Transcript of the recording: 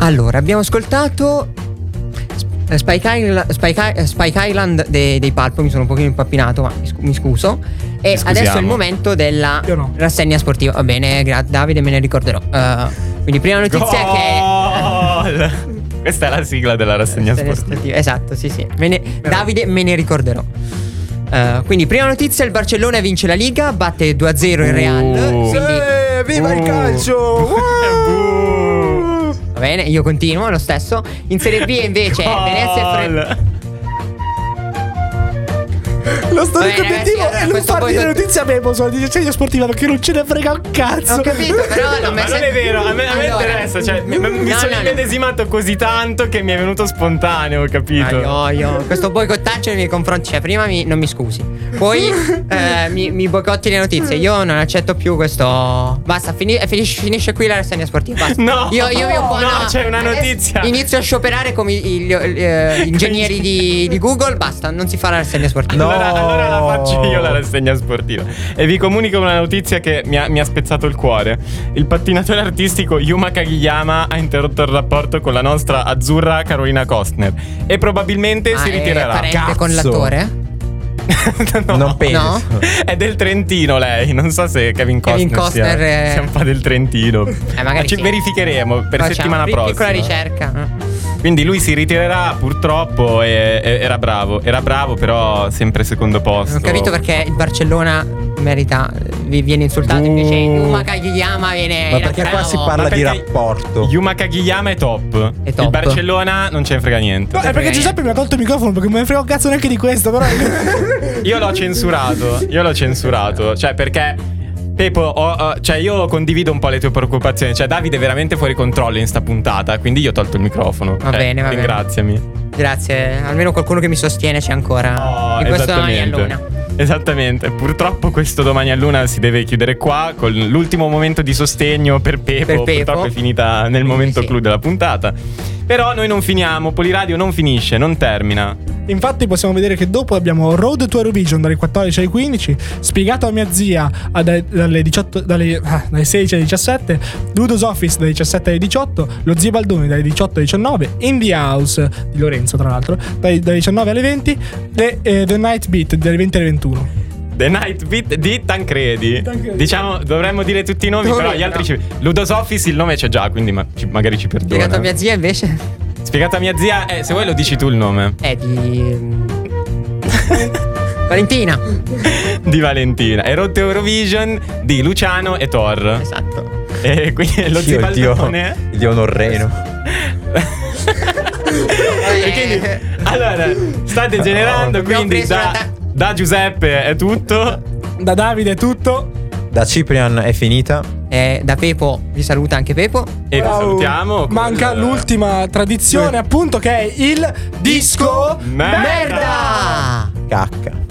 Allora, abbiamo ascoltato Spike Island dei Pulp. Mi sono un pochino impappinato, ma mi scuso. E adesso è il momento della rassegna sportiva. Va bene, Davide, me ne ricorderò. Quindi prima notizia che questa è la sigla della rassegna sportiva. Esatto, sì. Davide, me ne ricorderò. Quindi prima notizia: il Barcellona vince la Liga, batte 2-0 il Real. Viva il calcio! Va bene, io continuo lo stesso. In Serie B invece Venezia e lo storico obiettivo è non far dire notizia a me, sulla rassegna sportiva, perché non ce ne frega un cazzo. Ho capito, però ma non è vero, a me interessa. Cioè, mi sono immedesimato così tanto che mi è venuto spontaneo, capito? Questo boicottaggio nei miei confronti. Cioè, prima non mi scusi, poi mi boicotti le notizie. Io non accetto più questo. Basta, finisce qui la rassegna sportiva. Basta. No, no, c'è una notizia. Inizio a scioperare come gli ingegneri di Google. Basta, non si fa la rassegna sportiva. Allora la faccio io la rassegna sportiva. E vi comunico una notizia che mi ha spezzato il cuore. Il pattinatore artistico Yuma Kagiyama ha interrotto il rapporto con la nostra azzurra Carolina Costner e probabilmente si ritirerà. È parente con l'attore? No, non penso. No? È del Trentino lei. Non so se Kevin Costner sia un po' del Trentino. Magari ci verificheremo per settimana prossima. Piccola ricerca. Quindi lui si ritirerà purtroppo e era bravo, però sempre secondo posto. Non ho capito perché il Barcellona merita, viene insultato, invece Yuma Kagiyama viene. Ma perché qua si parla di rapporto? Yuma Kagiyama è top. Il Barcellona non ce ne frega niente. No, è perché Giuseppe mi ha tolto il microfono, perché non me ne frega un cazzo neanche di questo, però. Io l'ho censurato. Cioè, perché Pepo, cioè io condivido un po' le tue preoccupazioni. Cioè, Davide è veramente fuori controllo in sta puntata, quindi io ho tolto il microfono. Va bene. Ringraziami. Grazie, almeno qualcuno che mi sostiene c'è ancora in questo Domani a Luna. Esattamente. Purtroppo questo Domani a Luna si deve chiudere qua con l'ultimo momento di sostegno per Pepo. Purtroppo è finita nel momento clou della puntata. Però noi non finiamo, Poliradio non finisce, non termina. Infatti possiamo vedere che dopo abbiamo Road to Eurovision dalle 14 alle 15, Spiegato a mia zia dalle 16 alle 17, Ludo's Office dalle 17 alle 18, Lo Zio Baldoni dalle 18 alle 19, Indie House di Lorenzo tra l'altro dalle 19 alle 20 e The Night Beat dalle 20 alle 21. The Night Beat di Tancredi. Diciamo, dovremmo dire tutti i nomi, però gli altri Ludo's Office il nome c'è già, quindi magari ci perdona. Spiegato a mia zia invece? Spiegato a mia zia, se vuoi lo dici tu il nome. Di Valentina. Di Valentina. E Road to Eurovision di Luciano e Thor. Esatto. E quindi lo Zio Baldone. Il dio Norreno. E quindi, allora, sta degenerando, quindi da Giuseppe è tutto. Da Davide è tutto. Da Ciprian è finita. Da Pepo vi saluta anche Pepo. E vi salutiamo. Manca l'ultima tradizione, appunto, che è il Disco Merda! Cacca.